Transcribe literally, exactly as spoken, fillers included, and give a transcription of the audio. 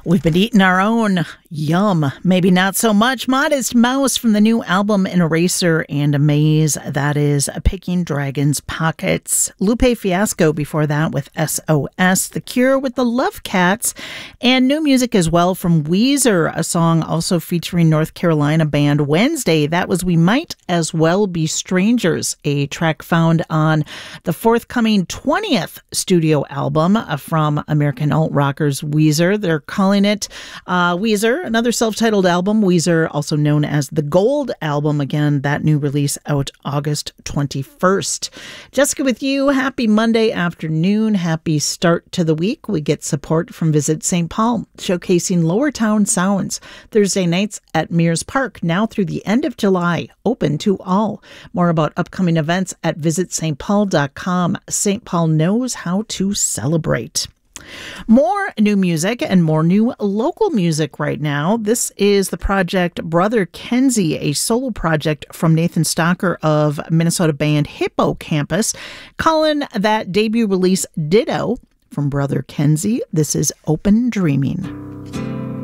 We've been eating our own. Yum. Maybe not so much. Modest Mouse from the new album An Eraser and a Maze. That is Picking Dragon's Pockets. Lupe Fiasco before that with S O S. The Cure with the Love Cats. And new music as well from Weezer, a song also featuring North Carolina band Wednesday. That was We Might As Well Be Strangers, a track found on the forthcoming twentieth studio album from American alt rockers Weezer. They're calling it uh, Weezer, another self-titled album. Weezer, also known as the Gold Album. Again, that new release out August twenty-first. Jessica with you. Happy Monday afternoon. Happy start to the week. We get support from Visit Saint Paul, showcasing Lower Town sounds. Thursday nights at Mears Park, now through the end of July. Open to all. More about upcoming events at visit st paul dot com. Saint Paul knows how to celebrate. More new music and more new local music right now. This is the project Brother Kenzie, a solo project from Nathan Stocker of Minnesota band Hippo Campus, calling that debut release Ditto. From Brother Kenzie, this is Open Dreaming.